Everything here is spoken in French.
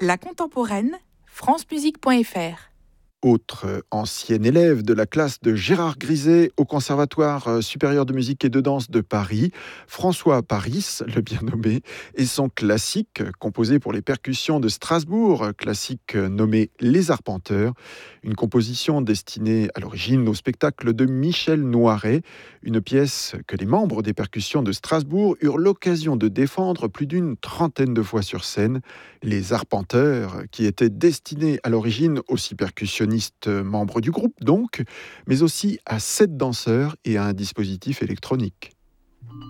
La contemporaine, francemusique.fr. Autre ancien élève de la classe de Gérard Griset au Conservatoire supérieur de musique et de danse de Paris, François Paris, le bien nommé, et son classique composé pour les percussions de Strasbourg, classique nommé Les Arpenteurs, une composition destinée à l'origine au spectacle de Michel Noiret, une pièce que les membres des percussions de Strasbourg eurent l'occasion de défendre plus d'une trentaine de fois sur scène. Les Arpenteurs, qui étaient destinés à l'origine aux 6 percussionnistes membres du groupe donc, mais aussi à 7 danseurs et à un dispositif électronique.